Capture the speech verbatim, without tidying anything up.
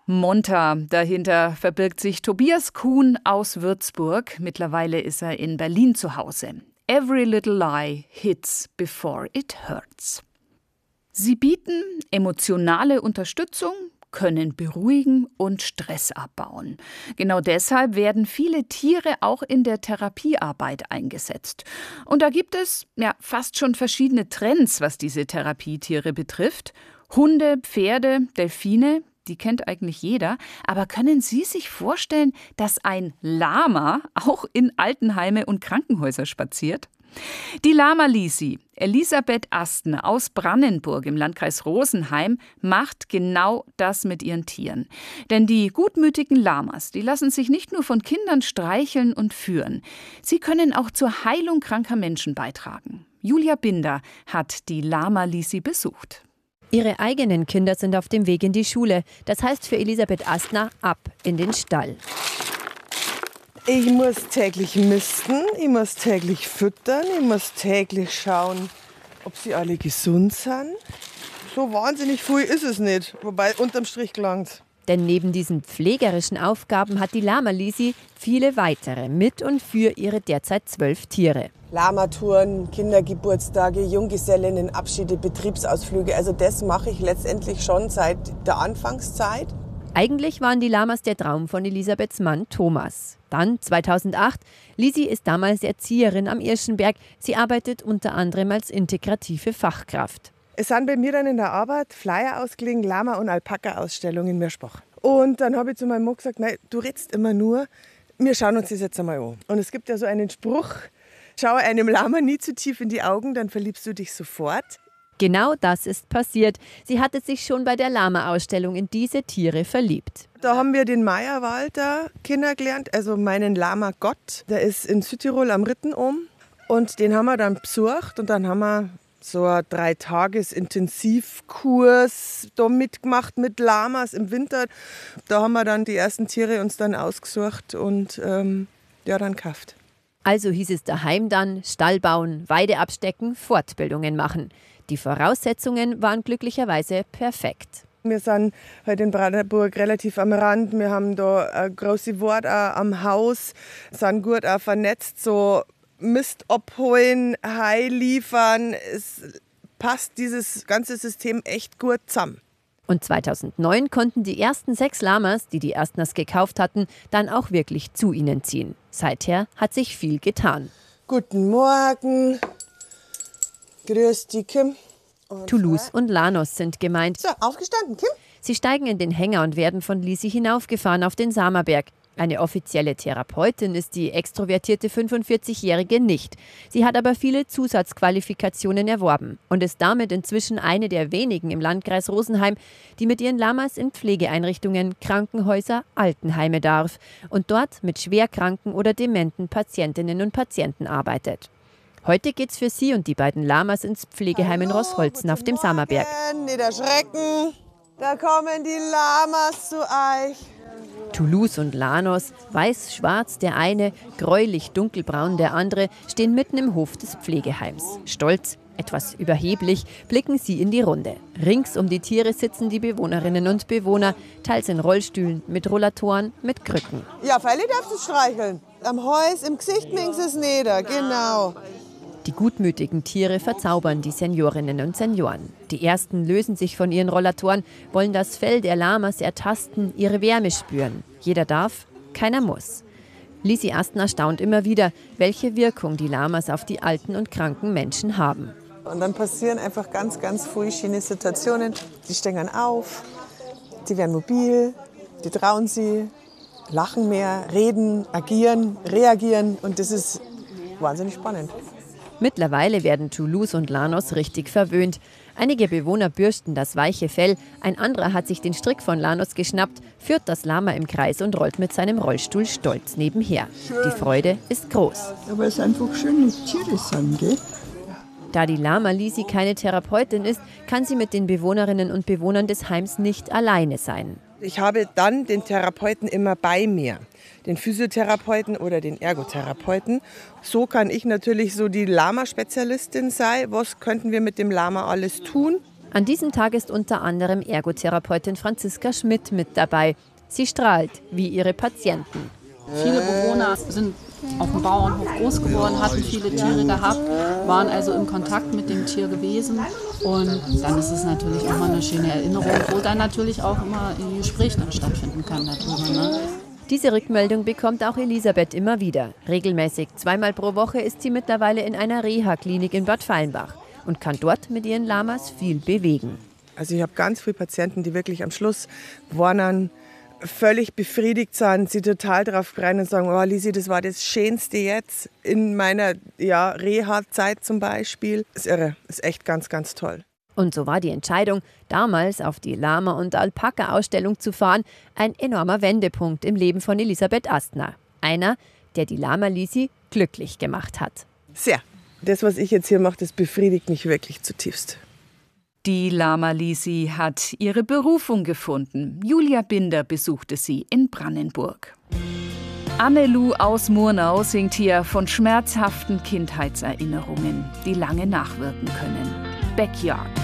Monta. Dahinter verbirgt sich Tobias Kuhn aus Würzburg. Mittlerweile ist er in Berlin zu Hause. Every little lie hits before it hurts. Sie bieten emotionale Unterstützung, können beruhigen und Stress abbauen. Genau deshalb werden viele Tiere auch in der Therapiearbeit eingesetzt. Und da gibt es ja fast schon verschiedene Trends, was diese Therapietiere betrifft. Hunde, Pferde, Delfine, die kennt eigentlich jeder. Aber können Sie sich vorstellen, dass ein Lama auch in Altenheime und Krankenhäuser spaziert? Die Lama-Lisi, Elisabeth Astner aus Brannenburg im Landkreis Rosenheim, macht genau das mit ihren Tieren. Denn die gutmütigen Lamas, die lassen sich nicht nur von Kindern streicheln und führen. Sie können auch zur Heilung kranker Menschen beitragen. Julia Binder hat die Lama-Lisi besucht. Ihre eigenen Kinder sind auf dem Weg in die Schule. Das heißt für Elisabeth Astner ab in den Stall. Ich muss täglich misten, ich muss täglich füttern, ich muss täglich schauen, ob sie alle gesund sind. So wahnsinnig viel ist es nicht, wobei unterm Strich gelangt's. Denn neben diesen pflegerischen Aufgaben hat die Lama-Lisi viele weitere mit und für ihre derzeit zwölf Tiere. Lamatouren, Kindergeburtstage, Junggesellinnenabschiede, Betriebsausflüge. Also das mache ich letztendlich schon seit der Anfangszeit. Eigentlich waren die Lamas der Traum von Elisabeths Mann Thomas. Dann, zweitausendacht, Lisi ist damals Erzieherin am Irschenberg. Sie arbeitet unter anderem als integrative Fachkraft. Es sind bei mir dann in der Arbeit Flyer ausgelegen, Lama- und Alpaka-Ausstellung in Mirschbach. Und dann habe ich zu meinem Mann gesagt, nein, du redest immer nur, wir schauen uns das jetzt einmal an. Und es gibt ja so einen Spruch, schau einem Lama nie zu tief in die Augen, dann verliebst du dich sofort. Genau das ist passiert. Sie hatte sich schon bei der Lama-Ausstellung in diese Tiere verliebt. Da haben wir den Meyer-Walter kennengelernt, also meinen Lama-Gott. Der ist in Südtirol am Rittenom. Und den haben wir dann besucht und dann haben wir so einen Drei-Tages-Intensivkurs da mitgemacht mit Lamas im Winter. Da haben wir dann die ersten Tiere uns dann ausgesucht und ähm, ja, dann gekauft. Also hieß es daheim dann, Stall bauen, Weide abstecken, Fortbildungen machen. Die Voraussetzungen waren glücklicherweise perfekt. Wir sind halt in Brannenburg relativ am Rand. Wir haben da eine große Wort am Haus, sind gut auch vernetzt, so Mist abholen, Hai liefern. Es passt dieses ganze System echt gut zusammen. Und zweitausendneun konnten die ersten sechs Lamas, die die Astners gekauft hatten, dann auch wirklich zu ihnen ziehen. Seither hat sich viel getan. Guten Morgen. Grüß dich, Kim. Und Toulouse und Lanos sind gemeint. So, aufgestanden, Kim. Sie steigen in den Hänger und werden von Lisi hinaufgefahren auf den Samerberg. Eine offizielle Therapeutin ist die extrovertierte fünfundvierzigjährige nicht. Sie hat aber viele Zusatzqualifikationen erworben und ist damit inzwischen eine der wenigen im Landkreis Rosenheim, die mit ihren Lamas in Pflegeeinrichtungen, Krankenhäuser, Altenheime darf und dort mit schwerkranken oder dementen Patientinnen und Patienten arbeitet. Heute geht's für sie und die beiden Lamas ins Pflegeheim in Roßholzen auf dem Samerberg. Nicht erschrecken, da kommen die Lamas zu euch. Toulouse und Lanos, weiß-schwarz der eine, gräulich-dunkelbraun der andere, stehen mitten im Hof des Pflegeheims. Stolz, etwas überheblich, blicken sie in die Runde. Rings um die Tiere sitzen die Bewohnerinnen und Bewohner, teils in Rollstühlen, mit Rollatoren, mit Krücken. Ja, Feili darfst du streicheln. Am Häus, im Gesicht mingst es nieder, genau. Die gutmütigen Tiere verzaubern die Seniorinnen und Senioren. Die ersten lösen sich von ihren Rollatoren, wollen das Fell der Lamas ertasten, ihre Wärme spüren. Jeder darf, keiner muss. Lisi Astner staunt immer wieder, welche Wirkung die Lamas auf die alten und kranken Menschen haben. Und dann passieren einfach ganz, ganz viele schöne Situationen. Die stehen auf, die werden mobil, die trauen sie, lachen mehr, reden, agieren, reagieren. Und das ist wahnsinnig spannend. Mittlerweile werden Toulouse und Lanos richtig verwöhnt. Einige Bewohner bürsten das weiche Fell, ein anderer hat sich den Strick von Lanos geschnappt, führt das Lama im Kreis und rollt mit seinem Rollstuhl stolz nebenher. Die Freude ist groß. Aber es einfach schöne Tiere sind, gell? Da die Lama-Lisi keine Therapeutin ist, kann sie mit den Bewohnerinnen und Bewohnern des Heims nicht alleine sein. Ich habe dann den Therapeuten immer bei mir, den Physiotherapeuten oder den Ergotherapeuten. So kann ich natürlich so die Lama-Spezialistin sein. Was könnten wir mit dem Lama alles tun? An diesem Tag ist unter anderem Ergotherapeutin Franziska Schmidt mit dabei. Sie strahlt, wie ihre Patienten. Viele Bewohner sind auf dem Bauernhof groß geworden, hatten viele Tiere gehabt, waren also im Kontakt mit dem Tier gewesen. Und dann ist es natürlich immer eine schöne Erinnerung, wo dann natürlich auch immer ein Gespräch dann stattfinden kann darüber. Ne? Diese Rückmeldung bekommt auch Elisabeth immer wieder. Regelmäßig, zweimal pro Woche ist sie mittlerweile in einer Reha-Klinik in Bad Fallenbach und kann dort mit ihren Lamas viel bewegen. Also ich habe ganz viele Patienten, die wirklich am Schluss warnen, völlig befriedigt sind, sie total drauf freuen und sagen, oh Lisi, das war das Schönste jetzt in meiner ja, Reha-Zeit zum Beispiel. Das ist irre, das ist echt ganz, ganz toll. Und so war die Entscheidung, damals auf die Lama- und Alpaka-Ausstellung zu fahren, ein enormer Wendepunkt im Leben von Elisabeth Astner. Einer, der die Lama Lisi glücklich gemacht hat. Sehr. Das, was ich jetzt hier mache, das befriedigt mich wirklich zutiefst. Die Lama Lisi hat ihre Berufung gefunden. Julia Binder besuchte sie in Brandenburg. Annelu aus Murnau singt hier von schmerzhaften Kindheitserinnerungen, die lange nachwirken können. Backyard.